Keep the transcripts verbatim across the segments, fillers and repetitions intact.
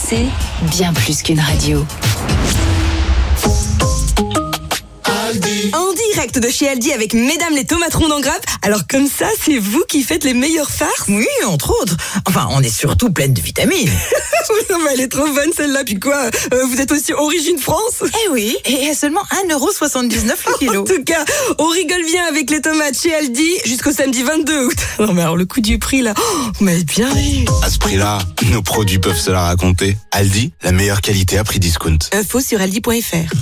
C, bien plus qu'une radio. En direct de chez Aldi avec Mesdames les tomates rondes en grappe. Alors comme ça, c'est vous qui faites les meilleures farces? Oui, entre autres. Enfin, on est surtout pleine de vitamines. Non mais elle est trop bonne celle-là. Puis quoi, euh, vous êtes aussi origine France? Eh oui, et à seulement un euro soixante-dix-neuf le kilo. En tout cas, on rigole bien avec les tomates chez Aldi jusqu'au samedi vingt-deux août. Non mais alors le coût du prix là, oh, vous m'avez bien vu. À ce prix-là, nos produits peuvent se la raconter. Aldi, la meilleure qualité à prix discount. Info sur aldi point f r.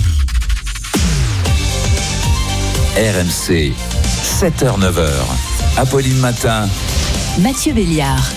R M C, sept heures neuf heures. Apolline Matin. Mathieu Béliard.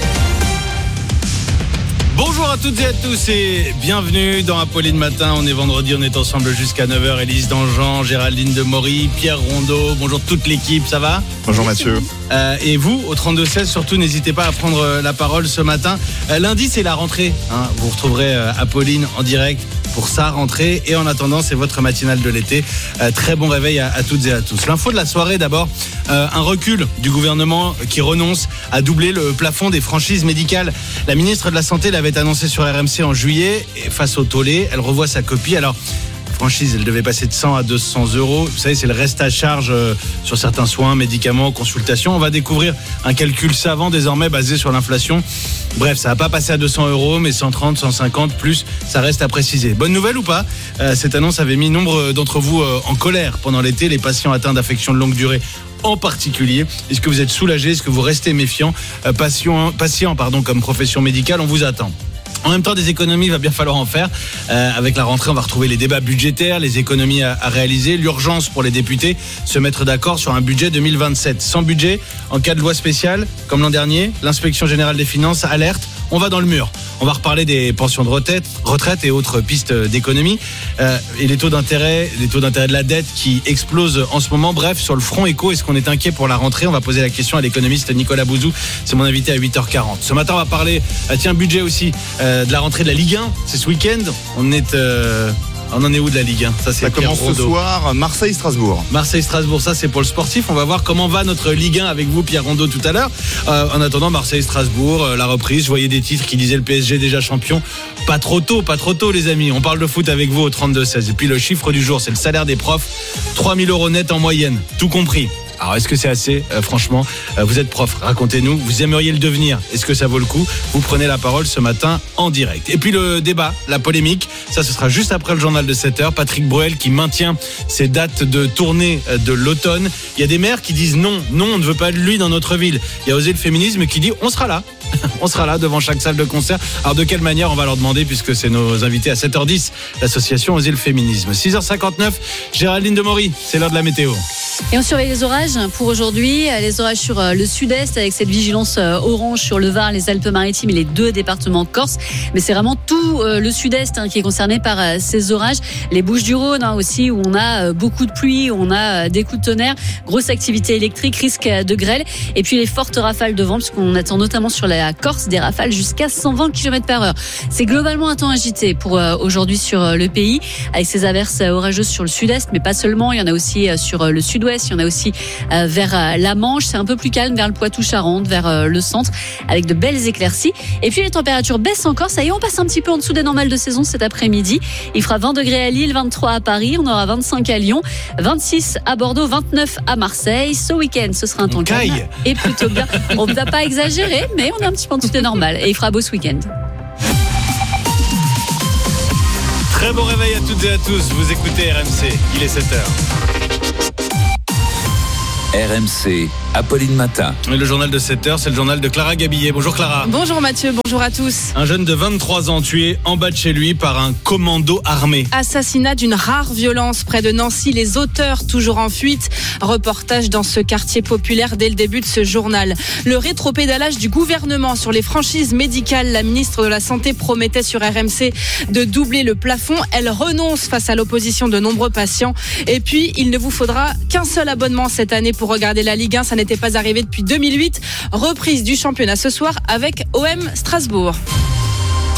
Bonjour à toutes et à tous et bienvenue dans Apolline Matin. On est vendredi, on est ensemble jusqu'à neuf heures. Élise Dangean, Géraldine Demory, Pierre Rondeau. Bonjour toute l'équipe, ça va? Bonjour Mathieu. Euh, et vous, au trente-deux seize, surtout n'hésitez pas à prendre la parole ce matin. Euh, lundi, c'est la rentrée. Hein. Vous retrouverez euh, Apolline en direct pour sa rentrée. Et en attendant, c'est votre matinale de l'été. Euh, très bon réveil à, à toutes et à tous. L'info de la soirée, d'abord, euh, un recul du gouvernement qui renonce à doubler le plafond des franchises médicales. La ministre de la Santé l'avait annoncé sur R M C en juillet. Et face au tollé, elle revoit sa copie. Alors, franchise, elle devait passer de cent à deux cents euros. Vous savez, c'est le reste à charge euh, sur certains soins, médicaments, consultations. On va découvrir un calcul savant désormais basé sur l'inflation. Bref, ça va pas passer à deux cents euros, mais cent trente, cent cinquante plus, ça reste à préciser. Bonne nouvelle ou pas? euh, Cette annonce avait mis nombre d'entre vous euh, en colère pendant l'été, les patients atteints d'affections de longue durée en particulier. Est-ce que vous êtes soulagés? Est-ce que vous restez méfiants? euh, Patient, patient pardon, comme profession médicale, on vous attend. En même temps, des économies, il va bien falloir en faire. Euh, avec la rentrée, on va retrouver les débats budgétaires, les économies à, à réaliser, l'urgence pour les députés, se mettre d'accord sur un budget deux mille vingt-sept. Sans budget, en cas de loi spéciale, comme l'an dernier, l'inspection générale des finances alerte, on va dans le mur. On va reparler des pensions de retraite, retraite et autres pistes d'économie. Euh, et les taux d'intérêt, les taux d'intérêt de la dette qui explosent en ce moment. Bref, sur le front éco, est-ce qu'on est inquiet pour la rentrée? On va poser la question à l'économiste Nicolas Bouzou. C'est mon invité à huit heures quarante. Ce matin, on va parler, euh, tiens, budget aussi, euh, de la rentrée de la Ligue un. C'est ce week-end. On est... Euh On en est où de la Ligue un? Ça, c'est Ça Pierre commence Rondeau. ce soir, Marseille-Strasbourg. Marseille-Strasbourg, ça c'est pour le sportif. On va voir comment va notre Ligue un avec vous, Pierre Rondeau, tout à l'heure. Euh, en attendant, Marseille-Strasbourg, euh, la reprise. Je voyais des titres qui disaient le P S G déjà champion. Pas trop tôt, pas trop tôt les amis. On parle de foot avec vous au trente-deux seize. Et puis le chiffre du jour, c'est le salaire des profs. trois mille euros net en moyenne, tout compris. Alors, est-ce que c'est assez? euh, Franchement, euh, vous êtes prof, racontez-nous. Vous aimeriez le devenir? Est-ce que ça vaut le coup? Vous prenez la parole ce matin en direct. Et puis le débat, la polémique, ça ce sera juste après le journal de sept heures. Patrick Bruel qui maintient ses dates de tournée de l'automne. Il y a des maires qui disent non, non, on ne veut pas de lui dans notre ville. Il y a Osez le féminisme qui dit on sera là. On sera là devant chaque salle de concert. Alors de quelle manière? On va leur demander puisque c'est nos invités à sept heures dix, l'association Osez le féminisme. six heures cinquante-neuf, Géraldine Demory, c'est l'heure de la météo. Et on surveille les orages pour aujourd'hui. Les orages sur le sud-est avec cette vigilance orange sur le Var, les Alpes-Maritimes et les deux départements corse. Mais c'est vraiment tout le sud-est hein, qui est concerné par ces orages. Les Bouches-du-Rhône hein, aussi où on a beaucoup de pluie, où on a des coups de tonnerre, grosse activité électrique, risque de grêle. Et puis les fortes rafales de vent puisqu'on attend notamment sur la Corse des rafales jusqu'à cent vingt kilomètres par heure. C'est globalement un temps agité pour aujourd'hui sur le pays avec ces averses orageuses sur le sud-est, mais pas seulement. Il y en a aussi sur le sud-ouest. Il y en a aussi euh, vers euh, la Manche. C'est un peu plus calme vers le Poitou-Charentes, vers euh, le centre, avec de belles éclaircies. Et puis les températures baissent encore. Ça y est, on passe un petit peu en dessous des normales de saison cet après-midi. Il fera vingt degrés à Lille, vingt-trois à Paris. On aura vingt-cinq à Lyon, vingt-six à Bordeaux, vingt-neuf à Marseille. Ce week-end, ce sera un temps calme et plutôt bien. On ne va pas exagérer, mais on est un petit peu en dessous des normales. Et il fera beau ce week-end. Très bon réveil à toutes et à tous. Vous écoutez R M C. Il est sept heures. R M C, Apolline Matin. Et le journal de sept heures, c'est le journal de Clara Gabillet. Bonjour Clara. Bonjour Mathieu, bonjour à tous. Un jeune de vingt-trois ans tué en bas de chez lui par un commando armé. Assassinat d'une rare violence près de Nancy, les auteurs toujours en fuite. Reportage dans ce quartier populaire dès le début de ce journal. Le rétropédalage du gouvernement sur les franchises médicales. La ministre de la Santé promettait sur R M C de doubler le plafond. Elle renonce face à l'opposition de nombreux patients. Et puis, il ne vous faudra qu'un seul abonnement cette année pour regarder la Ligue un. Ça n'était pas arrivé depuis deux mille huit. Reprise du championnat ce soir avec O M Strasbourg.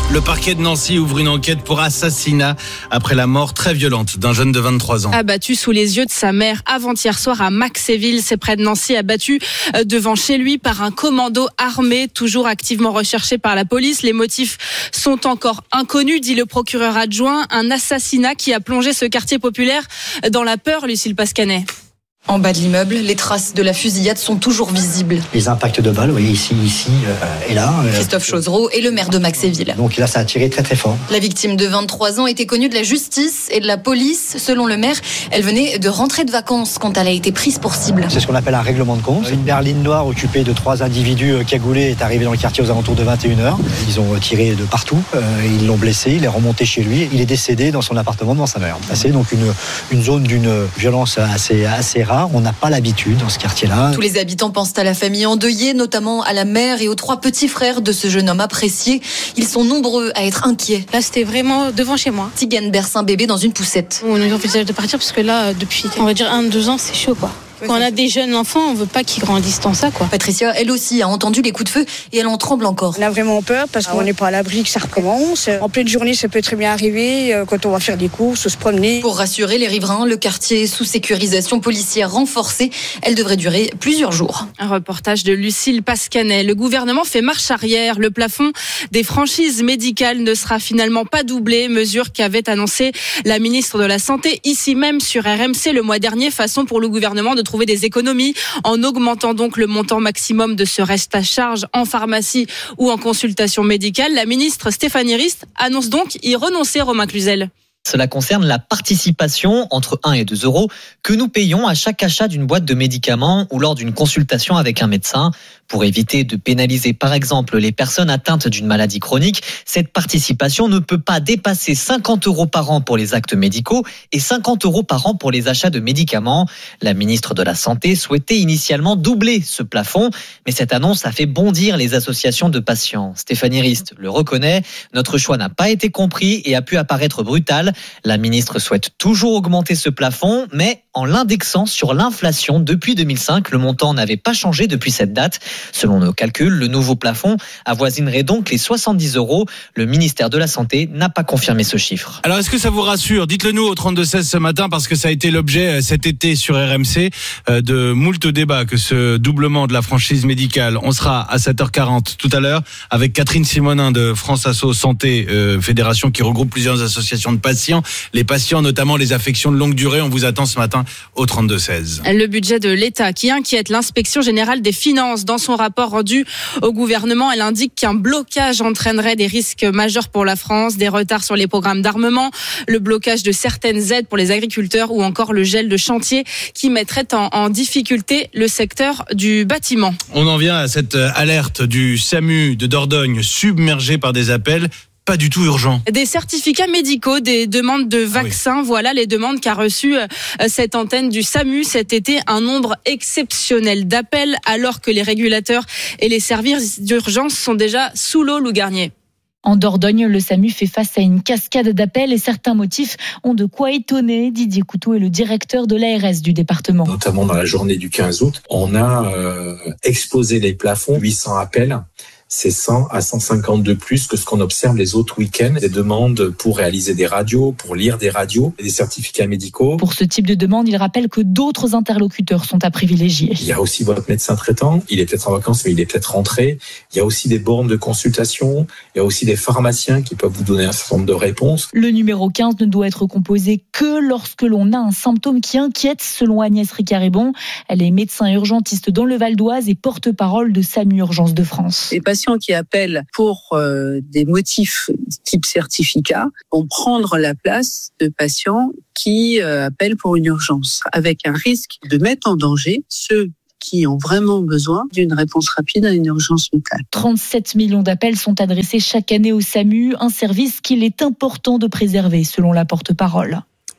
Le parquet de Nancy ouvre une enquête pour assassinat après la mort très violente d'un jeune de vingt-trois ans. Abattu sous les yeux de sa mère avant-hier soir à Maxéville, c'est près de Nancy, abattu devant chez lui par un commando armé, toujours activement recherché par la police. Les motifs sont encore inconnus, dit le procureur adjoint. Un assassinat qui a plongé ce quartier populaire dans la peur, Lucille Pascanet. En bas de l'immeuble, les traces de la fusillade sont toujours visibles. Les impacts de balles, vous voyez ici, ici euh, et là. Euh, Christophe Chauzereau est le maire de Maxéville. Donc là, ça a tiré très très fort. La victime de vingt-trois ans était connue de la justice et de la police. Selon le maire, elle venait de rentrer de vacances quand elle a été prise pour cible. C'est ce qu'on appelle un règlement de compte. Une berline noire occupée de trois individus cagoulés est arrivée dans le quartier aux alentours de vingt et une heures. Ils ont tiré de partout, euh, ils l'ont blessé, il est remonté chez lui. Il est décédé dans son appartement devant sa mère. C'est donc une, une zone d'une violence assez, assez rare. On n'a pas l'habitude dans ce quartier-là. Tous les habitants pensent à la famille endeuillée, notamment à la mère et aux trois petits frères de ce jeune homme apprécié. Ils sont nombreux à être inquiets. Là, c'était vraiment devant chez moi. Tigane berce un bébé dans une poussette. On envisage de partir parce que là, depuis, on va dire un, deux ans, c'est chaud, quoi. Quand on a des jeunes enfants, on veut pas qu'ils grandissent dans ça, quoi. Patricia, elle aussi, a entendu les coups de feu et elle en tremble encore. On a vraiment peur parce qu'on n'est pas à l'abri que ça recommence. En pleine journée, ça peut très bien arriver quand on va faire des courses, se promener. Pour rassurer les riverains, le quartier est sous sécurisation policière renforcée. Elle devrait durer plusieurs jours. Un reportage de Lucille Pascanet. Le gouvernement fait marche arrière. Le plafond des franchises médicales ne sera finalement pas doublé, mesure qu'avait annoncé la ministre de la Santé ici même sur R M C le mois dernier. Façon pour le gouvernement de trouver des économies en augmentant donc le montant maximum de ce reste à charge en pharmacie ou en consultation médicale. La ministre Stéphanie Rist annonce donc y renoncer, Romain Cluzel. Cela concerne la participation entre un et deux euros que nous payons à chaque achat d'une boîte de médicaments ou lors d'une consultation avec un médecin. Pour éviter de pénaliser par exemple les personnes atteintes d'une maladie chronique, cette participation ne peut pas dépasser cinquante euros par an pour les actes médicaux et cinquante euros par an pour les achats de médicaments. La ministre de la Santé souhaitait initialement doubler ce plafond, mais cette annonce a fait bondir les associations de patients. Stéphanie Rist le reconnaît, notre choix n'a pas été compris et a pu apparaître brutal. La ministre souhaite toujours augmenter ce plafond, mais en l'indexant sur l'inflation. Depuis deux mille cinq, le montant n'avait pas changé depuis cette date. Selon nos calculs, le nouveau plafond avoisinerait donc les soixante-dix euros. Le ministère de la Santé n'a pas confirmé ce chiffre. Alors, est-ce que ça vous rassure ? Dites-le nous au trente-deux seize ce matin, parce que ça a été l'objet cet été sur R M C de moult débats que ce doublement de la franchise médicale. On sera à sept heures quarante tout à l'heure avec Catherine Simonin de France Asso Santé, euh, fédération qui regroupe plusieurs associations de patients. Les patients, notamment les affections de longue durée. On vous attend ce matin au trente-deux seize. Le budget de l'État qui inquiète l'inspection générale des finances. Dans son rapport rendu au gouvernement, elle indique qu'un blocage entraînerait des risques majeurs pour la France, des retards sur les programmes d'armement, le blocage de certaines aides pour les agriculteurs ou encore le gel de chantier qui mettrait en, en difficulté le secteur du bâtiment. On en vient à cette alerte du SAMU de Dordogne submergé par des appels pas du tout urgent. Des certificats médicaux, des demandes de vaccins, ah oui. Voilà les demandes qu'a reçues cette antenne du SAMU cet été. Un nombre exceptionnel d'appels alors que les régulateurs et les services d'urgence sont déjà sous l'eau, Lou Garnier. En Dordogne, le SAMU fait face à une cascade d'appels et certains motifs ont de quoi étonner. Didier Couteau est le directeur de l'A R S du département. Notamment dans la journée du quinze août, on a euh, explosé les plafonds, huit cents appels. C'est cent à cent cinquante de plus que ce qu'on observe les autres week-ends. Des demandes pour réaliser des radios, pour lire des radios, et des certificats médicaux. Pour ce type de demande, il rappelle que d'autres interlocuteurs sont à privilégier. Il y a aussi votre médecin traitant. Il est peut-être en vacances, mais il est peut-être rentré. Il y a aussi des bornes de consultation. Il y a aussi des pharmaciens qui peuvent vous donner un certain nombre de réponses. Le numéro quinze ne doit être composé que lorsque l'on a un symptôme qui inquiète, selon Agnès Ricard-Ribon. Elle est médecin urgentiste dans le Val d'Oise et porte-parole de SAMU Urgence de France. Les patients qui appellent pour euh, des motifs type certificat vont prendre la place de patients qui euh, appellent pour une urgence, avec un risque de mettre en danger ceux qui ont vraiment besoin d'une réponse rapide à une urgence vitale. trente-sept millions d'appels sont adressés chaque année au SAMU, un service qu'il est important de préserver, selon la porte-parole.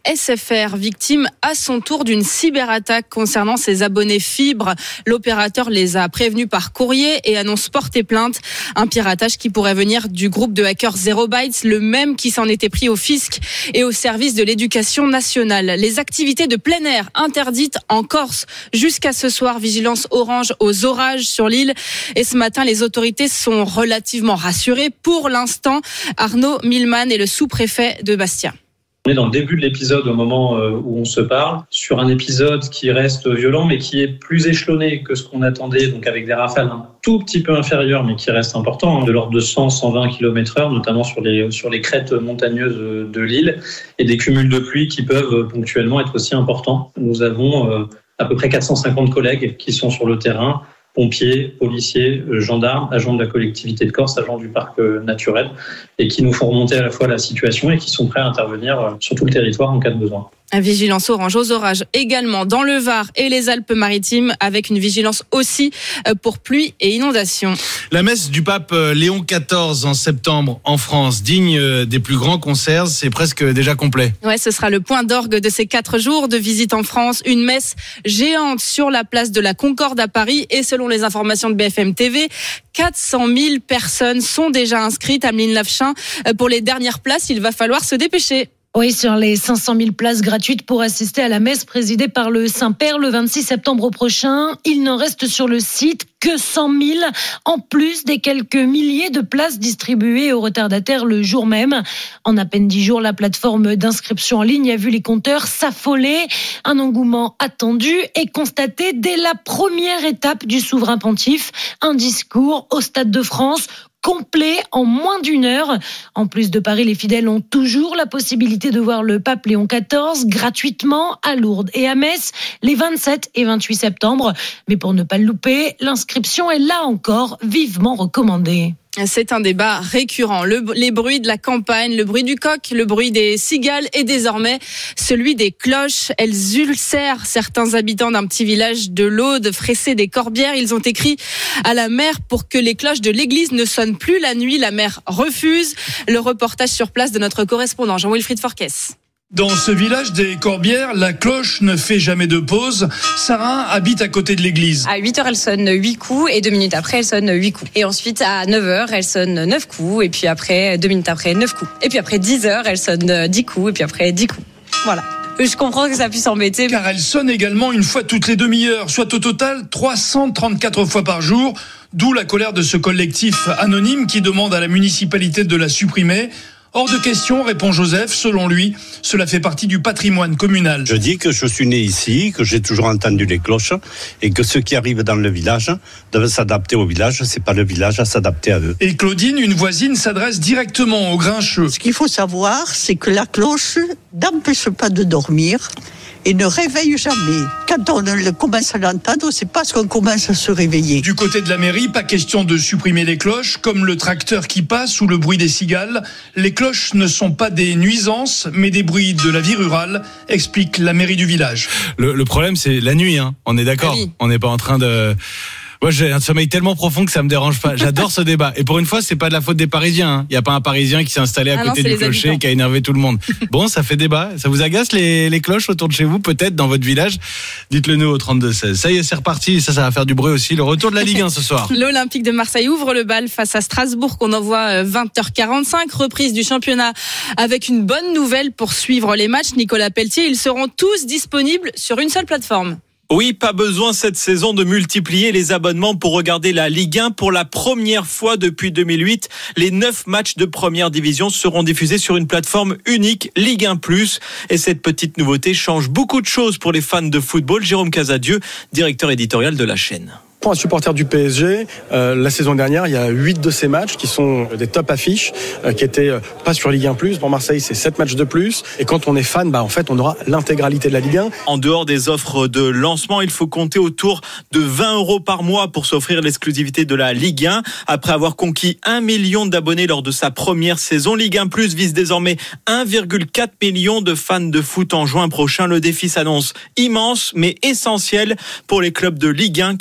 S F R, victime à son tour d'une cyberattaque concernant ses abonnés fibre. L'opérateur les a prévenus par courrier et annonce porter plainte. Un piratage qui pourrait venir du groupe de hackers Zero Bytes, le même qui s'en était pris au fisc et au service de l'éducation nationale. Les activités de plein air interdites en Corse jusqu'à ce soir. Vigilance orange aux orages sur l'île. Et ce matin, les autorités sont relativement rassurées. Pour l'instant, Arnaud Milman est le sous-préfet de Bastia. On est dans le début de l'épisode au moment où on se parle, sur un épisode qui reste violent mais qui est plus échelonné que ce qu'on attendait, donc avec des rafales un tout petit peu inférieures mais qui restent importants, de l'ordre de cent à cent vingt kilomètres heure, notamment sur les, sur les crêtes montagneuses de l'île, et des cumuls de pluie qui peuvent ponctuellement être aussi importants. Nous avons à peu près quatre cent cinquante collègues qui sont sur le terrain, pompiers, policiers, gendarmes, agents de la collectivité de Corse, agents du parc naturel, et qui nous font remonter à la fois la situation et qui sont prêts à intervenir sur tout le territoire en cas de besoin. Vigilance orange aux orages également dans le Var et les Alpes-Maritimes, avec une vigilance aussi pour pluie et inondations. La messe du pape Léon quatorze en septembre en France, digne des plus grands concerts, c'est presque déjà complet. Ouais, ce sera le point d'orgue de ces quatre jours de visite en France. Une messe géante sur la place de la Concorde à Paris, et selon les informations de B F M T V, quatre cent mille personnes sont déjà inscrites. Ameline Lavchin, pour les dernières places, il va falloir se dépêcher. Oui, sur les cinq cent mille places gratuites pour assister à la messe présidée par le Saint-Père le vingt-six septembre prochain, il n'en reste sur le site que cent mille, en plus des quelques milliers de places distribuées aux retardataires le jour même. En à peine dix jours, la plateforme d'inscription en ligne a vu les compteurs s'affoler. Un engouement attendu et constaté dès la première étape du souverain pontife, un discours au Stade de France complet en moins d'une heure. En plus de Paris, les fidèles ont toujours la possibilité de voir le pape Léon quatorze gratuitement à Lourdes et à Metz les vingt-sept et vingt-huit septembre. Mais pour ne pas le louper, l'inscription est là encore vivement recommandée. C'est un débat récurrent. Le, les bruits de la campagne, le bruit du coq, le bruit des cigales et désormais celui des cloches. Elles ulcèrent certains habitants d'un petit village de l'Aude, Fressé des Corbières. Ils ont écrit à la maire pour que les cloches de l'église ne sonnent plus la nuit. La maire refuse. Le reportage sur place de notre correspondant Jean-Wilfried Forquès. Dans ce village des Corbières, la cloche ne fait jamais de pause. Sarah habite à côté de l'église. À huit heures, elle sonne huit coups et deux minutes après, elle sonne huit coups. Et ensuite, à neuf heures, elle sonne neuf coups et puis après, deux minutes après, neuf coups. Et puis après dix heures, elle sonne dix coups et puis après dix coups. Voilà. Je comprends que ça puisse embêter. Car elle sonne également une fois toutes les demi-heures, soit au total trois cent trente-quatre fois par jour. D'où la colère de ce collectif anonyme qui demande à la municipalité de la supprimer. Hors de question, répond Joseph. Selon lui, cela fait partie du patrimoine communal. Je dis que je suis né ici, que j'ai toujours entendu les cloches et que ceux qui arrivent dans le village doivent s'adapter au village. C'est pas le village à s'adapter à eux. Et Claudine, une voisine, s'adresse directement aux grincheux. Ce qu'il faut savoir, c'est que la cloche n'empêche pas de dormir et ne réveille jamais. Quand on commence à l'entendre, c'est parce qu'on commence à se réveiller. Du côté de la mairie, pas question de supprimer les cloches, comme le tracteur qui passe ou le bruit des cigales. Les cloches ne sont pas des nuisances, mais des bruits de la vie rurale, explique la mairie du village. Le, le problème, c'est la nuit, hein. On est d'accord. Oui. On n'est pas en train de... Moi, j'ai un sommeil tellement profond que ça me dérange pas. J'adore ce débat. Et pour une fois, c'est pas de la faute des Parisiens. Il hein. y a pas un Parisien qui s'est installé à ah côté non, du clocher habitants. Et qui a énervé tout le monde. Bon, ça fait débat. Ça vous agace les, les cloches autour de chez vous, peut-être dans votre village? Dites-le nous au trente-deux seize. Ça y est, c'est reparti. Ça, ça va faire du bruit aussi. Le retour de la Ligue un ce soir. L'Olympique de Marseille ouvre le bal face à Strasbourg qu'on envoie vingt heures quarante-cinq. Reprise du championnat avec une bonne nouvelle pour suivre les matchs. Nicolas Pelletier, ils seront tous disponibles sur une seule plateforme. Oui, pas besoin cette saison de multiplier les abonnements pour regarder la Ligue un. Pour la première fois depuis deux mille huit, les neuf matchs de première division seront diffusés sur une plateforme unique, Ligue un plus. Et cette petite nouveauté change beaucoup de choses pour les fans de football. Jérôme Casadieu, directeur éditorial de la chaîne. Pour un supporter du P S G, euh, la saison dernière, il y a huit de ces matchs qui sont des top affiches, euh, qui étaient euh, pas sur Ligue un plus. Pour Marseille, c'est sept matchs de plus. Et quand on est fan, bah en fait, on aura l'intégralité de la Ligue un. En dehors des offres de lancement, il faut compter autour de vingt euros par mois pour s'offrir l'exclusivité de la Ligue un. Après avoir conquis un million d'abonnés lors de sa première saison, Ligue un plus vise désormais un virgule quatre million de fans de foot en juin prochain. Le défi s'annonce immense, mais essentiel pour les clubs de Ligue un qui sont à bout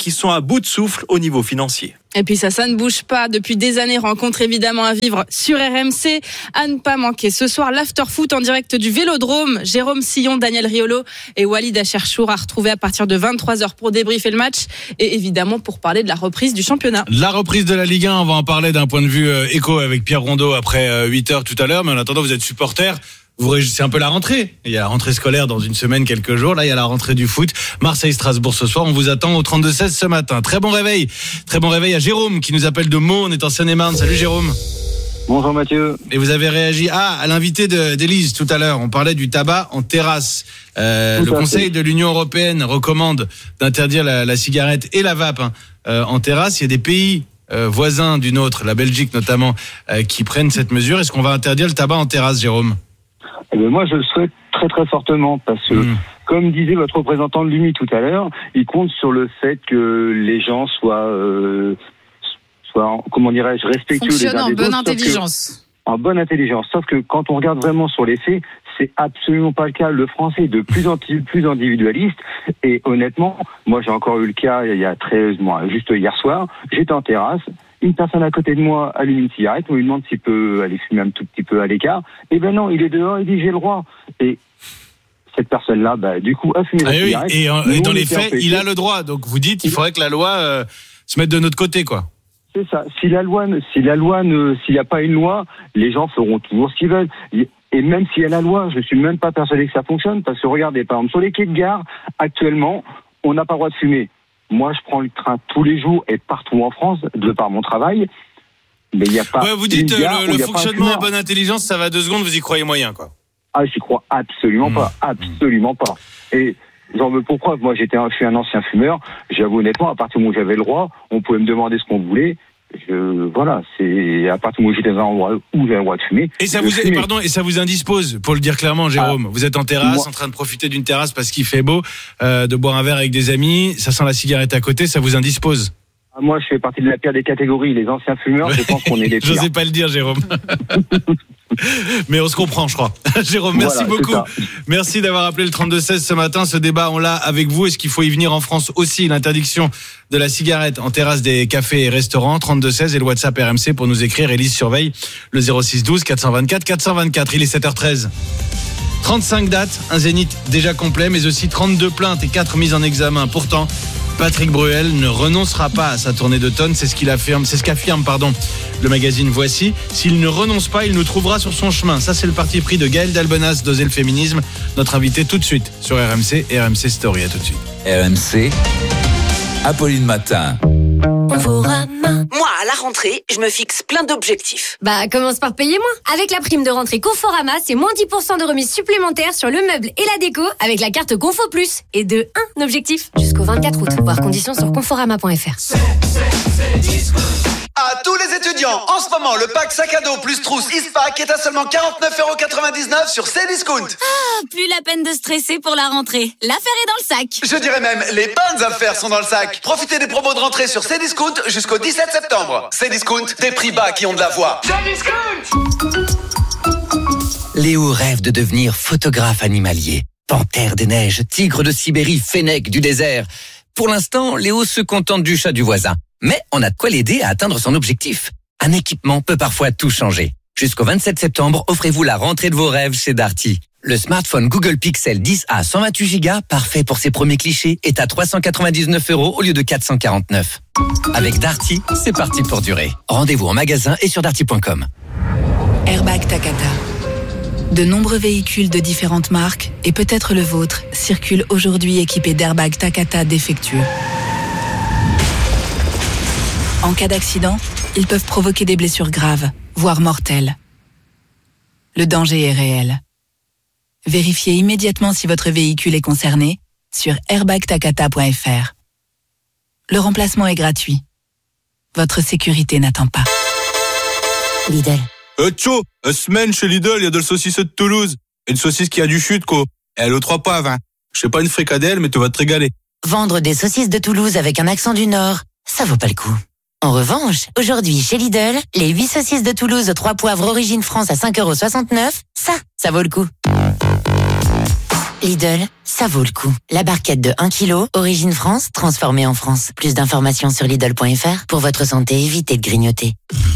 bout de souffle au niveau financier. Et puis ça, ça ne bouge pas. Depuis des années, rencontre évidemment à vivre sur R M C. À ne pas manquer ce soir, l'after-foot en direct du Vélodrome. Jérôme Sillon, Daniel Riolo et Walid Acherchour à retrouver à partir de vingt-trois heures pour débriefer le match et évidemment pour parler de la reprise du championnat. La reprise de la Ligue un, on va en parler d'un point de vue euh, éco avec Pierre Rondeau après euh, huit heures tout à l'heure. Mais en attendant, vous êtes supporter. Vous, c'est un peu la rentrée. Il y a la rentrée scolaire dans une semaine, quelques jours. Là, il y a la rentrée du foot. Marseille-Strasbourg ce soir. On vous attend au trente-deux seize ce matin. Très bon réveil. Très bon réveil à Jérôme qui nous appelle de Meaux. On est en Seine-et-Marne. Salut Jérôme. Bonjour Mathieu. Et vous avez réagi ah, à l'invité de, d'Élise tout à l'heure. On parlait du tabac en terrasse. Euh, le Conseil fait. de l'Union européenne recommande d'interdire la, la cigarette et la vape hein, euh, en terrasse. Il y a des pays euh, voisins du nôtre, la Belgique notamment, euh, qui prennent cette mesure. Est-ce qu'on va interdire le tabac en terrasse, Jérôme ? Eh bien, moi, je le souhaite très très fortement parce que, mmh. comme disait votre représentant de l'U M I tout à l'heure, il compte sur le fait que les gens soient, euh, soient comment dirais-je, respectueux les uns des autres. En bonne intelligence. Que, en bonne intelligence. Sauf que quand on regarde vraiment sur les faits, c'est absolument pas le cas. Le français est de plus en plus individualiste. Et honnêtement, moi, j'ai encore eu le cas il y a treize mois, juste hier soir. J'étais en terrasse. Une personne à côté de moi allume une cigarette, on lui demande s'il peut aller fumer un tout petit peu à l'écart. Et ben non, il est dehors, il dit j'ai le droit. Et cette personne-là, bah, du coup, a fumé ah la oui, cigarette. Et, en, et dans les faits, empêché. il a le droit. Donc vous dites, il faudrait que la loi euh, se mette de notre côté, quoi. C'est ça. Si la loi, ne, si la loi, ne, s'il n'y a pas une loi, les gens feront toujours ce qu'ils veulent. Et même s'il y a la loi, je suis même pas persuadé que ça fonctionne, parce que regardez, par exemple, sur les quais de gare, actuellement, on n'a pas le droit de fumer. Moi, je prends le train tous les jours et partout en France, de par mon travail. Mais il n'y a pas. Ouais, vous dites le, le fonctionnement à bonne intelligence, ça va deux secondes, vous y croyez moyen, quoi. Ah, j'y crois absolument mmh. pas, absolument pas. Et j'en veux pour preuve. Moi, j'étais, un, je suis un ancien fumeur. J'avoue honnêtement, à partir du moment où j'avais le droit, on pouvait me demander ce qu'on voulait. Je, voilà, c'est à partir du moment où j'étais dans un endroit où j'avais le droit de fumer. Et ça vous, et pardon, et ça vous indispose, pour le dire clairement, Jérôme. Ah, vous êtes en terrasse, moi, en train de profiter d'une terrasse parce qu'il fait beau, euh, de boire un verre avec des amis. Ça sent la cigarette à côté, ça vous indispose. Moi, je fais partie de la pire des catégories, les anciens fumeurs. Ouais. Je pense qu'on est les pires. J'osais pas le dire, Jérôme. Mais on se comprend, je crois. Jérôme, merci voilà, beaucoup. Merci d'avoir appelé le trente-deux seize ce matin. Ce débat, on l'a avec vous. Est-ce qu'il faut y venir en France aussi? L'interdiction de la cigarette en terrasse des cafés et restaurants. trente-deux seize et le WhatsApp R M C pour nous écrire. Élise surveille le zéro six douze quatre cent vingt-quatre quatre cent vingt-quatre. Il est sept heures treize. trente-cinq dates, un zénith déjà complet, mais aussi trente-deux plaintes et quatre mises en examen. Pourtant, Patrick Bruel ne renoncera pas à sa tournée d'automne, c'est ce qu'il affirme, c'est ce qu'affirme pardon, le magazine Voici. S'il ne renonce pas, il nous trouvera sur son chemin. Ça, c'est le parti pris de Gaël Dalbenas d'Oser le féminisme, notre invité tout de suite sur R M C et R M C Story. À tout de suite. R M C, Apolline Matin. Moi, à la rentrée, je me fixe plein d'objectifs. Bah, commence par payer moins. Avec la prime de rentrée Conforama, c'est moins dix pour cent de remise supplémentaire sur le meuble et la déco avec la carte Confo Plus. Et de un objectif jusqu'au vingt-quatre août. Voir conditions sur conforama point f r. C'est, c'est, c'est disco. À tous les étudiants, en ce moment, le pack sac à dos plus trousse Eastpak est à seulement quarante-neuf euros quatre-vingt-dix-neuf sur Cdiscount. Ah, plus la peine de stresser pour la rentrée. L'affaire est dans le sac. Je dirais même, les bonnes affaires sont dans le sac. Profitez des promos de rentrée sur Cdiscount jusqu'au dix-sept septembre. Cdiscount, des prix bas qui ont de la voix. Cdiscount. Léo rêve de devenir photographe animalier. Panthère des neiges, tigre de Sibérie, fennec du désert. Pour l'instant, Léo se contente du chat du voisin. Mais on a de quoi l'aider à atteindre son objectif. Un équipement peut parfois tout changer. Jusqu'au vingt-sept septembre, offrez-vous la rentrée de vos rêves chez Darty. Le smartphone Google Pixel dix A cent vingt-huit giga, parfait pour ses premiers clichés, est à trois cent quatre-vingt-dix-neuf euros au lieu de quatre cent quarante-neuf. Avec Darty, c'est parti pour durer. Rendez-vous en magasin et sur darty point com. Airbag Takata. De nombreux véhicules de différentes marques, et peut-être le vôtre, circulent aujourd'hui équipés d'airbags Takata défectueux. En cas d'accident, ils peuvent provoquer des blessures graves, voire mortelles. Le danger est réel. Vérifiez immédiatement si votre véhicule est concerné sur airbag takata point f r. Le remplacement est gratuit. Votre sécurité n'attend pas. Lidl. Euh, tcho, euh, semaine chez Lidl, il y a de la saucisse de Toulouse. Une saucisse qui a du chute, quoi. Et elle aux trois poivres, hein. Je sais pas une fricadelle, mais tu vas te régaler. Vendre des saucisses de Toulouse avec un accent du Nord, ça vaut pas le coup. En revanche, aujourd'hui, chez Lidl, les huit saucisses de Toulouse aux trois poivres origine France à cinq euros soixante-neuf, ça, ça vaut le coup. Lidl, ça vaut le coup. La barquette de un kilo, origine France, transformée en France. Plus d'informations sur Lidl point F R. Pour votre santé, évitez de grignoter.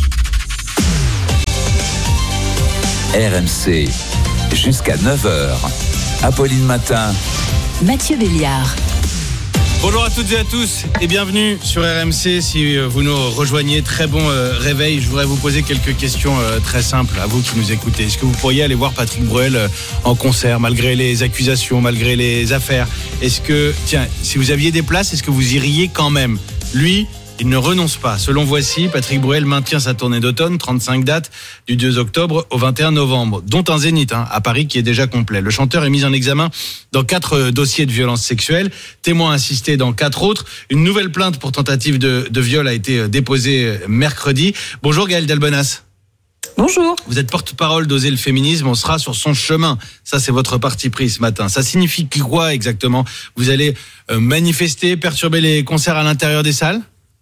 R M C, jusqu'à neuf heures. Apolline Matin. Mathieu Béliard. Bonjour à toutes et à tous et bienvenue sur R M C. Si vous nous rejoignez, très bon euh, réveil. Je voudrais vous poser quelques questions euh, très simples à vous qui nous écoutez. Est-ce que vous pourriez aller voir Patrick Bruel euh, en concert malgré les accusations, malgré les affaires? Est-ce que, tiens, si vous aviez des places, est-ce que vous iriez quand même? Lui, il ne renonce pas. Selon Voici, Patrick Bruel maintient sa tournée d'automne, trente-cinq dates, du deux octobre au vingt et un novembre, dont un zénith hein, à Paris qui est déjà complet. Le chanteur est mis en examen dans quatre dossiers de violences sexuelles, témoin assisté dans quatre autres. Une nouvelle plainte pour tentative de, de viol a été déposée mercredi. Bonjour Gaëlle Delbenas. Bonjour. Vous êtes porte-parole d'Oser le féminisme, on sera sur son chemin. Ça, c'est votre parti pris ce matin. Ça signifie quoi exactement? Vous allez manifester, perturber les concerts à l'intérieur des salles?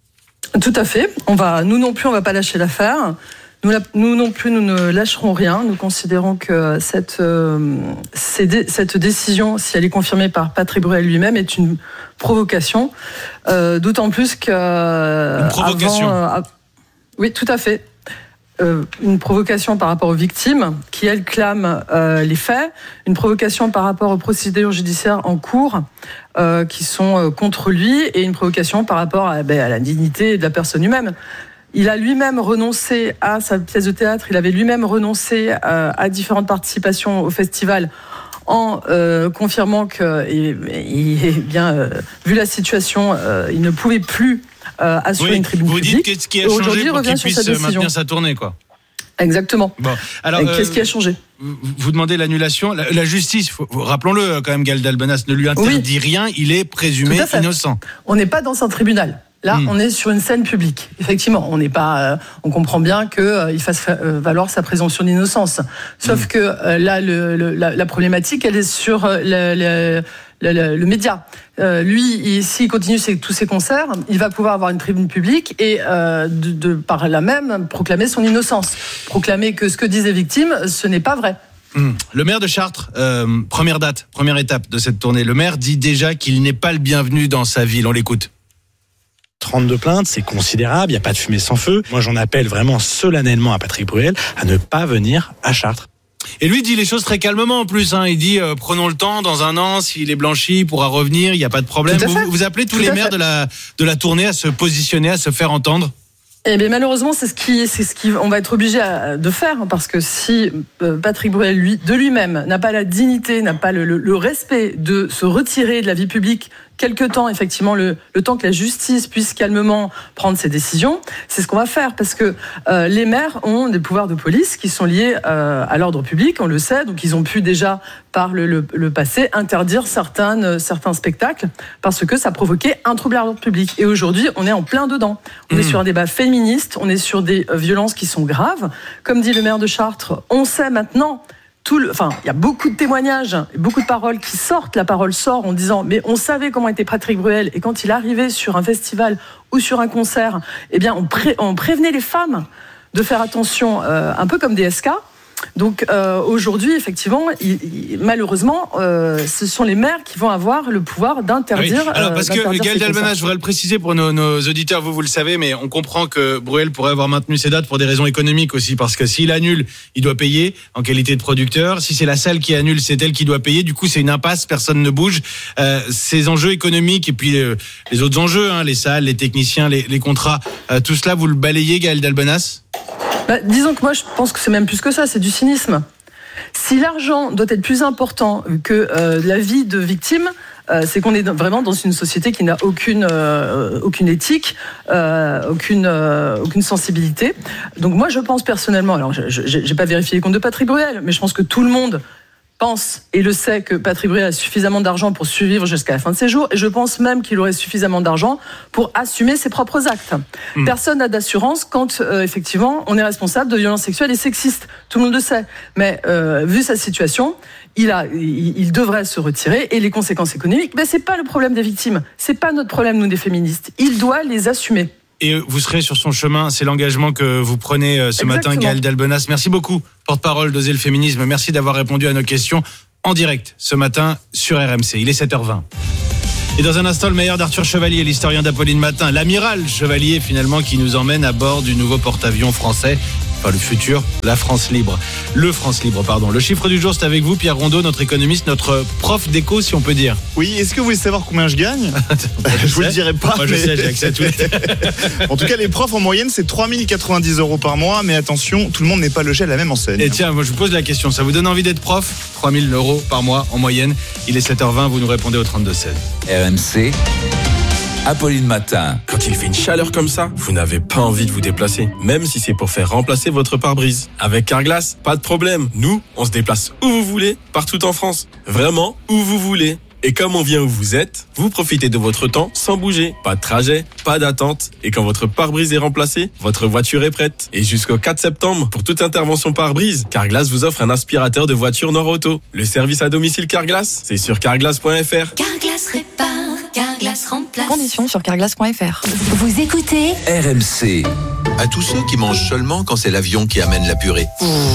Tout à fait. On va, nous non plus, on ne va pas lâcher l'affaire. Nous, la, nous non plus, nous ne lâcherons rien. Nous considérons que cette, euh, cette décision, si elle est confirmée par Patrick Bruel lui-même, est une provocation. Euh, d'autant plus que... Une provocation avant, euh, Oui, tout à fait. Euh, une provocation par rapport aux victimes qui, elles, clament euh, les faits, une provocation par rapport aux procédures judiciaires en cours euh, qui sont euh, contre lui et une provocation par rapport à, ben, à la dignité de la personne humaine. Il a lui-même renoncé à sa pièce de théâtre, il avait lui-même renoncé euh, à différentes participations au festival en euh, confirmant que, et, et, et bien, euh, vu la situation, euh, il ne pouvait plus Euh, assurer oui, une tribune vous publique. Vous dites qu'est-ce qui a changé pour qu'il puisse maintenir sa tournée, quoi. Exactement. Bon, alors, Et qu'est-ce euh, qui a changé? Vous demandez l'annulation. La, la justice, faut, rappelons-le quand même, Gaëlle Delbenas ne lui interdit oui. rien. Il est présumé innocent. On n'est pas dans un tribunal. Là, mmh. on est sur une scène publique. Effectivement, on n'est pas. Euh, on comprend bien que euh, il fasse euh, valoir sa présomption d'innocence. Sauf mmh. que euh, là, le, le, la, la problématique, elle est sur euh, le, le, le, le, le média. Euh, lui, s'il continue ses, tous ses concerts, il va pouvoir avoir une tribune publique et euh, de, de par là même proclamer son innocence, proclamer que ce que disent les victimes, ce n'est pas vrai. Mmh. Le maire de Chartres, euh, première date, première étape de cette tournée. Le maire dit déjà qu'il n'est pas le bienvenu dans sa ville. On l'écoute. trente-deux plaintes, c'est considérable, il n'y a pas de fumée sans feu. Moi, j'en appelle vraiment solennellement à Patrick Bruel à ne pas venir à Chartres. Et lui dit les choses très calmement en plus. Hein. Il dit euh, prenons le temps, dans un an, s'il est blanchi, il pourra revenir, il n'y a pas de problème. Vous, vous appelez tous Tout les maires de la, de la tournée à se positionner, à se faire entendre? Eh bien, malheureusement, c'est ce qui, c'est ce qui, on va être obligé de faire, parce que si Patrick Bruel, lui, de lui-même, n'a pas la dignité, n'a pas le, le, le respect de se retirer de la vie publique quelque temps, effectivement, le, le temps que la justice puisse calmement prendre ses décisions, c'est ce qu'on va faire, parce que euh, les maires ont des pouvoirs de police qui sont liés euh, à l'ordre public, on le sait, donc ils ont pu déjà, par le, le, le passé, interdire certaines, certains spectacles, parce que ça provoquait un trouble à l'ordre public. Et aujourd'hui, on est en plein dedans. On mmh. est sur un débat féministe, on est sur des euh, violences qui sont graves. Comme dit le maire de Chartres, on sait maintenant... Tout le, enfin, il y a beaucoup de témoignages, beaucoup de paroles qui sortent. La parole sort en disant, mais on savait comment était Patrick Bruel, et quand il arrivait sur un festival ou sur un concert, eh bien, on, pré, on prévenait les femmes de faire attention, euh, un peu comme des S K. Donc euh, aujourd'hui, effectivement, il, il, malheureusement, euh, ce sont les maires qui vont avoir le pouvoir d'interdire. Oui. Alors parce euh, que Gaëlle Delbenas, je voudrais le préciser pour nos, nos auditeurs, vous vous le savez, mais on comprend que Bruel pourrait avoir maintenu ses dates pour des raisons économiques aussi, parce que s'il annule, il doit payer en qualité de producteur. Si c'est la salle qui annule, c'est elle qui doit payer. Du coup, c'est une impasse, personne ne bouge. Euh, ces enjeux économiques et puis euh, les autres enjeux, hein, les salles, les techniciens, les, les contrats, euh, tout cela, vous le balayez, Gaëlle Delbenas? Bah, disons que moi, je pense que c'est même plus que ça, c'est du cynisme. Si l'argent doit être plus important que euh, la vie de victime, euh, c'est qu'on est vraiment dans une société qui n'a aucune, euh, aucune éthique, euh, aucune, euh, aucune sensibilité. Donc moi, je pense personnellement, alors je n'ai pas vérifié les comptes de Patrick Bruel, mais je pense que tout le monde pense et le sait que Patrick Bruel a suffisamment d'argent pour survivre jusqu'à la fin de ses jours, et je pense même qu'il aurait suffisamment d'argent pour assumer ses propres actes. Mmh. Personne n'a d'assurance quand euh, effectivement on est responsable de violences sexuelles et sexistes, tout le monde le sait, mais euh, vu sa situation, il, a, il, il devrait se retirer, et les conséquences économiques, ben, c'est pas le problème des victimes, c'est pas notre problème nous des féministes, il doit les assumer. Et vous serez sur son chemin, c'est l'engagement que vous prenez ce Exactement. matin, Gaëlle Delbenas. Merci beaucoup, porte-parole d'Oser le féminisme. Merci d'avoir répondu à nos questions. en direct ce matin sur R M C. Il est sept heures vingt. Et dans un instant, le meilleur d'Arthur Chevalier, l'historien d'Apolline Matin, l'amiral Chevalier finalement qui nous emmène à bord du nouveau porte-avions français, enfin le futur, la France Libre. Le France Libre, pardon. Le chiffre du jour, c'est avec vous, Pierre Rondeau, notre économiste, notre prof d'éco, si on peut dire. Oui, est-ce que vous voulez savoir combien je gagne? Je vous le dirai pas. Moi, je mais... sais, j'ai accès à tout. Les... En tout cas, les profs en moyenne, c'est trois mille quatre-vingt-dix euros par mois, mais attention, tout le monde n'est pas logé à la même enseigne. Et tiens, moi je vous pose la question, ça vous donne envie d'être prof? trois mille euros par mois en moyenne. Il est sept heures vingt, vous nous répondez au trente-deux seize. R M C, Apolline Matin. Quand il fait une chaleur comme ça, vous n'avez pas envie de vous déplacer, même si c'est pour faire remplacer votre pare-brise. Avec Carglass, pas de problème. Nous, on se déplace où vous voulez, partout en France. Vraiment, où vous voulez. Et comme on vient où vous êtes, vous profitez de votre temps sans bouger. Pas de trajet, pas d'attente. Et quand votre pare-brise est remplacé, votre voiture est prête. Et jusqu'au quatre septembre, pour toute intervention pare-brise, Carglass vous offre un aspirateur de voiture Nord-Auto. Le service à domicile Carglass, c'est sur carglass point f r. Carglass répare, Carglass remplace. Conditions sur carglass point f r. Vous écoutez R M C. À tous ceux qui mangent seulement quand c'est l'avion qui amène la purée.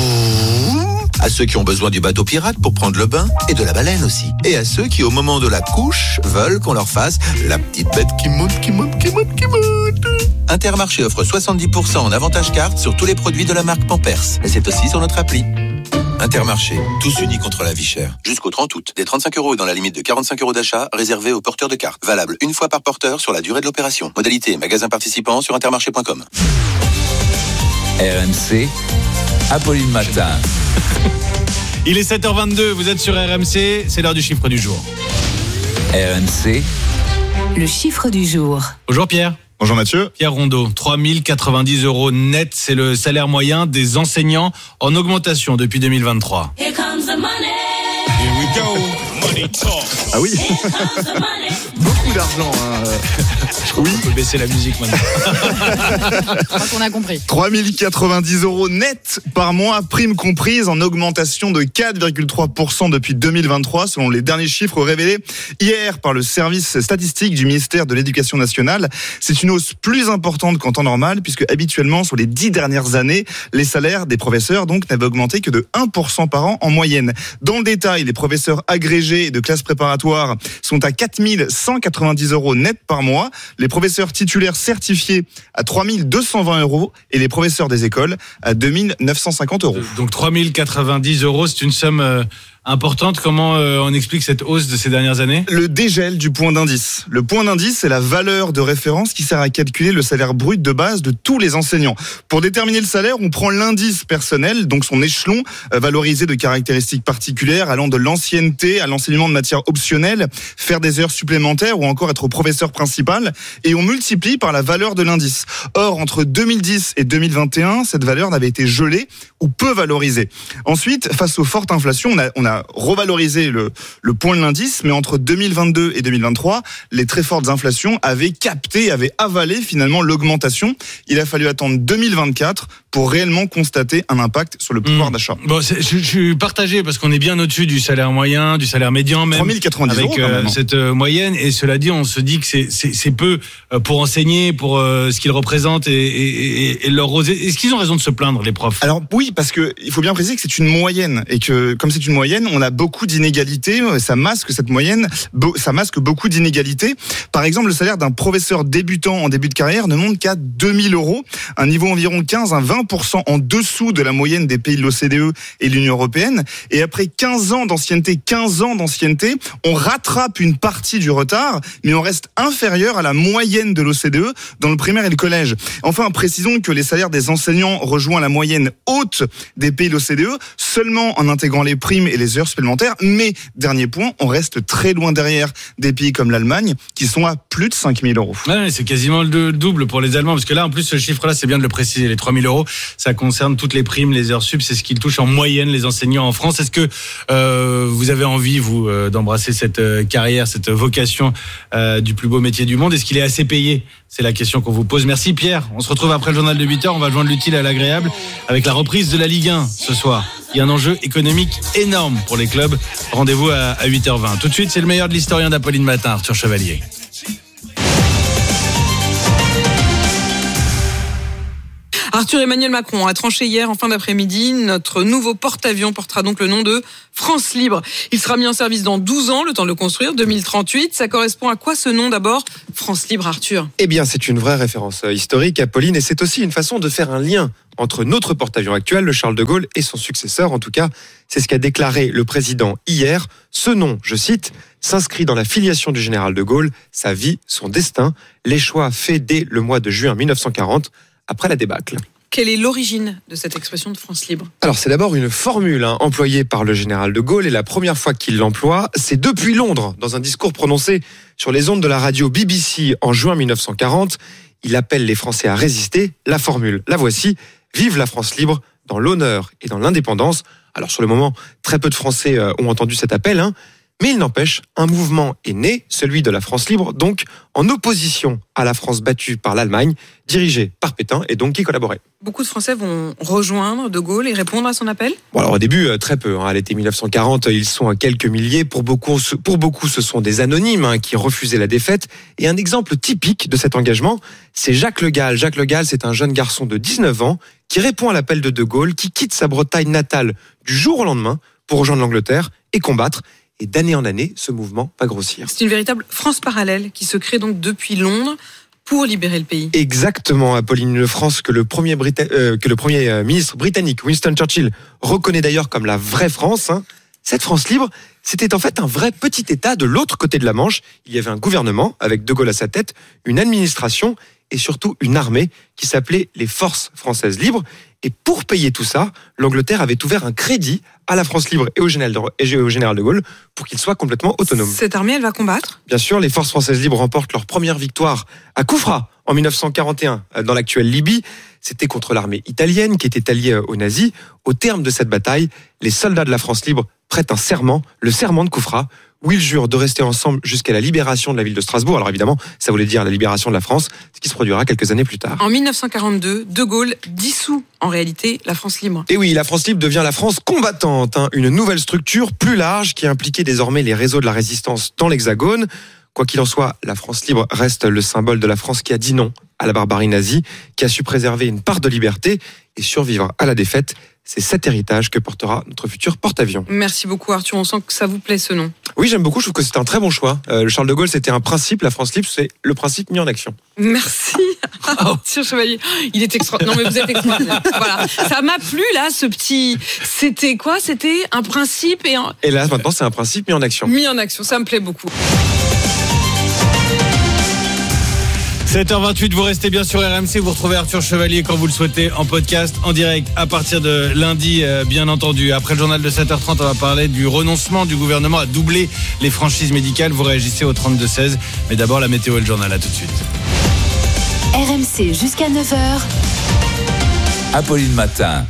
À ceux qui ont besoin du bateau pirate pour prendre le bain et de la baleine aussi. Et à ceux qui, au moment de la couche, veulent qu'on leur fasse la petite bête qui monte, qui monte, qui monte, qui monte. Intermarché offre soixante-dix pour cent en avantage carte sur tous les produits de la marque Pampers. Et c'est aussi sur notre appli. Intermarché, tous unis contre la vie chère. Jusqu'au trente août, des trente-cinq euros dans la limite de quarante-cinq euros d'achat réservés aux porteurs de cartes. Valable une fois par porteur sur la durée de l'opération. Modalité, magasin participant sur intermarché point com. R M C, Apolline Matin. Il est sept heures vingt-deux, vous êtes sur R M C, c'est l'heure du chiffre du jour. R M C, le chiffre du jour. Bonjour Pierre. Bonjour Mathieu. Pierre Rondeau, trois mille quatre-vingt-dix euros net, c'est le salaire moyen des enseignants en augmentation depuis deux mille vingt-trois. Here comes the money. Here we go. Money talk. Ah oui. Beaucoup d'argent. Hein. Je crois oui. qu'on peut baisser la musique maintenant. Je crois qu'on a compris. trois mille quatre-vingt-dix euros net par mois, prime comprise, en augmentation de quatre virgule trois pour cent depuis deux mille vingt-trois, selon les derniers chiffres révélés hier par le service statistique du ministère de l'Éducation nationale. C'est une hausse plus importante qu'en temps normal, puisque habituellement, sur les dix dernières années, les salaires des professeurs donc n'avaient augmenté que de un pour cent par an en moyenne. Dans le détail, les professeurs agrégés de classe préparatoire sont à quatre mille cent quatre-vingt-dix euros net par mois, les professeurs titulaires certifiés à trois mille deux cent vingt euros et les professeurs des écoles à deux mille neuf cent cinquante euros. Donc trois mille quatre-vingt-dix euros, c'est une somme euh, importante. Comment euh, on explique cette hausse de ces dernières années? Le dégel du point d'indice. Le point d'indice, c'est la valeur de référence qui sert à calculer le salaire brut de base de tous les enseignants. Pour déterminer le salaire, on prend l'indice personnel, donc son échelon euh, valorisé de caractéristiques particulières allant de l'ancienneté à l'enseignement de matières optionnelles, faire des heures supplémentaires ou encore être professeur principal, et on multiplie par la valeur de l'indice. Or, entre deux mille dix et deux mille vingt et un, cette valeur n'avait été gelée ou peu valorisée. Ensuite, face aux fortes inflations, on a, on a revalorisé le, le point de l'indice, mais entre deux mille vingt-deux et deux mille vingt-trois, les très fortes inflations avaient capté, avaient avalé finalement l'augmentation. Il a fallu attendre deux mille vingt-quatre pour réellement constater un impact sur le pouvoir mmh. d'achat. Bon, je, je suis partagé parce qu'on est bien au-dessus du salaire moyen, du salaire médian même. trois mille quatre-vingt-dix euros avec quand même. Euh, cette euh, moyenne, et cela dit, on se dit que c'est, c'est, c'est peu euh, pour enseigner, pour euh, ce qu'ils représentent et, et, et, et leur oser. Est-ce qu'ils ont raison de se plaindre, les profs? Alors oui, parce que il faut bien préciser que c'est une moyenne et que comme c'est une moyenne, on a beaucoup d'inégalités. Ça masque cette moyenne, ça masque beaucoup d'inégalités. Par exemple, le salaire d'un professeur débutant en début de carrière ne monte qu'à deux mille euros, un niveau environ quinze à vingt pour cent en dessous de la moyenne des pays de l'O C D E et de l'Union européenne. Et après quinze ans d'ancienneté, quinze ans d'ancienneté, on rattrape une partie du retard, mais on reste inférieur à la moyenne de l'O C D E dans le primaire et le collège. Enfin, précisons que les salaires des enseignants rejoignent la moyenne haute des pays de l'O C D E seulement en intégrant les primes et les heures supplémentaires. Mais, dernier point, on reste très loin derrière des pays comme l'Allemagne qui sont à plus de cinq mille euros. Ouais, c'est quasiment le double pour les Allemands, parce que là, en plus, ce chiffre-là, c'est bien de le préciser, les trois mille euros, ça concerne toutes les primes, les heures sup, c'est ce qui touche en moyenne les enseignants en France. Est-ce que euh, vous avez envie, vous, euh, d'embrasser cette euh, carrière, cette vocation euh, du plus beau métier du monde? Est-ce qu'il est assez payé? C'est la question qu'on vous pose. Merci Pierre. On se retrouve après le journal de huit heures. On va joindre l'utile à l'agréable avec la reprise de la Ligue un ce soir. Il y a un enjeu économique énorme pour les clubs. Rendez-vous à huit heures vingt. Tout de suite, c'est le meilleur de l'historien d'Apolline Matin, Arthur Chevalier. Arthur Emmanuel Macron a tranché hier en fin d'après-midi. Notre nouveau porte-avions portera donc le nom de France Libre. Il sera mis en service dans douze ans, le temps de le construire, deux mille trente-huit. Ça correspond à quoi ce nom d'abord, France Libre, Arthur ? Eh bien, c'est une vraie référence historique, Apolline, et c'est aussi une façon de faire un lien entre notre porte-avions actuel, le Charles de Gaulle, et son successeur. En tout cas, c'est ce qu'a déclaré le président hier. Ce nom, je cite, s'inscrit dans la filiation du général de Gaulle, sa vie, son destin, les choix faits dès le mois de juin mille neuf cent quarante, après la débâcle. Quelle est l'origine de cette expression de France Libre ? Alors, c'est d'abord une formule hein, employée par le général de Gaulle, et la première fois qu'il l'emploie, c'est depuis Londres, dans un discours prononcé sur les ondes de la radio B B C en juin mille neuf cent quarante. Il appelle les Français à résister. La formule, la voici. Vive la France libre, dans l'honneur et dans l'indépendance. Alors sur le moment, très peu de Français euh, ont entendu cet appel, hein, mais il n'empêche, un mouvement est né, celui de la France libre, donc en opposition à la France battue par l'Allemagne, dirigée par Pétain et donc qui collaborait. Beaucoup de Français vont rejoindre de Gaulle et répondre à son appel ? Bon alors au début, euh, très peu. Hein. À l'été mille neuf cent quarante, ils sont à quelques milliers. Pour beaucoup, pour beaucoup ce sont des anonymes hein, qui refusaient la défaite. Et un exemple typique de cet engagement, c'est Jacques Le Gall. Jacques Le Gall, c'est un jeune garçon de dix-neuf ans qui répond à l'appel de De Gaulle, qui quitte sa Bretagne natale du jour au lendemain pour rejoindre l'Angleterre et combattre. Et d'année en année, ce mouvement va grossir. C'est une véritable France parallèle qui se crée donc depuis Londres pour libérer le pays. Exactement, Apolline. Une France que le premier, Brita- euh, que le premier ministre britannique, Winston Churchill, reconnaît d'ailleurs comme la vraie France. Hein. Cette France libre, c'était en fait un vrai petit État de l'autre côté de la Manche. Il y avait un gouvernement avec De Gaulle à sa tête, une administration et surtout une armée qui s'appelait les Forces françaises libres. Et pour payer tout ça, l'Angleterre avait ouvert un crédit à la France libre et au général de, et au général de Gaulle pour qu'il soit complètement autonome. Cette armée, elle va combattre ? Bien sûr, les Forces françaises libres remportent leur première victoire à Koufra en mille neuf cent quarante et un, dans l'actuelle Libye. C'était contre l'armée italienne qui était alliée aux nazis. Au terme de cette bataille, les soldats de la France libre prêtent un serment, le serment de Koufra, où ils jurent de rester ensemble jusqu'à la libération de la ville de Strasbourg. Alors évidemment, ça voulait dire la libération de la France, ce qui se produira quelques années plus tard. En mille neuf cent quarante-deux, De Gaulle dissout en réalité la France libre. Et oui, la France libre devient la France combattante, hein, une nouvelle structure plus large qui impliquait désormais les réseaux de la résistance dans l'Hexagone. Quoi qu'il en soit, la France libre reste le symbole de la France qui a dit non à la barbarie nazie, qui a su préserver une part de liberté et survivre à la défaite. C'est cet héritage que portera notre futur porte-avions. Merci beaucoup Arthur, on sent que ça vous plaît ce nom. Oui, j'aime beaucoup, je trouve que c'est un très bon choix. Euh, le Charles de Gaulle, c'était un principe, la France libre, c'est le principe mis en action. Merci Arthur Chevalier. Il est extraordinaire. Non mais vous êtes extraordinaire. Voilà, ça m'a plu là, ce petit... C'était quoi ? C'était un principe et un... Et là, maintenant, c'est un principe mis en action. Mis en action, ça me plaît beaucoup. sept heures vingt-huit, vous restez bien sur R M C, vous retrouvez Arthur Chevalier quand vous le souhaitez en podcast, en direct à partir de lundi, euh, bien entendu. Après le journal de sept heures trente, on va parler du renoncement du gouvernement à doubler les franchises médicales. Vous réagissez au trente-deux seize, mais d'abord la météo et le journal, à tout de suite. R M C jusqu'à neuf heures. Apolline Matin.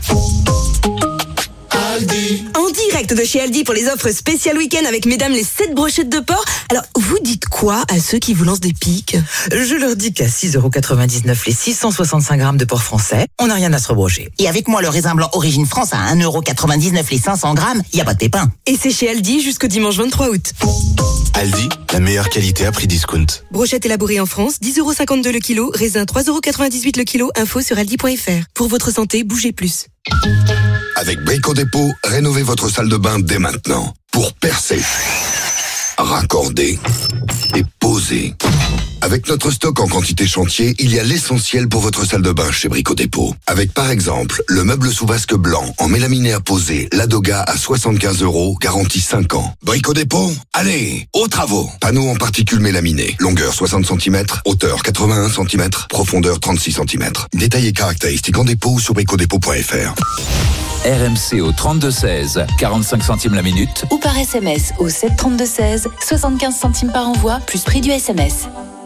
En direct de chez Aldi pour les offres spéciales week-end avec mesdames les sept brochettes de porc. Alors, vous dites quoi à ceux qui vous lancent des piques ? Je leur dis qu'à six euros quatre-vingt-dix-neuf les six cent soixante-cinq grammes de porc français, on n'a rien à se rebrocher. Et avec moi, le raisin blanc Origine France à un euro quatre-vingt-dix-neuf les cinq cents grammes, il n'y a pas de pépin. Et c'est chez Aldi jusqu'au dimanche vingt-trois août. Aldi, la meilleure qualité à prix discount. Brochette élaborée en France, dix euros cinquante-deux le kilo. Raisin trois euros quatre-vingt-dix-huit le kilo. Info sur aldi point f r. Pour votre santé, bougez plus. Avec Brico Dépôt, rénovez votre salle de bain dès maintenant. Pour percer, raccorder et poser. Avec notre stock en quantité chantier, il y a l'essentiel pour votre salle de bain chez Brico Dépôt. Avec par exemple, le meuble sous vasque blanc en mélaminaire posé, Ladoga à soixante-quinze euros, garantie cinq ans. Brico Dépôt, allez, aux travaux. Panneaux en particules mélaminées, longueur soixante centimètres, hauteur quatre-vingt-un centimètres, profondeur trente-six centimètres. Détails et caractéristiques en dépôt ou sur brico dépôt point f r. R M C au trente-deux seize, quarante-cinq centimes la minute. Ou par S M S au sept trente-deux seize, soixante-quinze centimes par envoi, plus prix du S M S.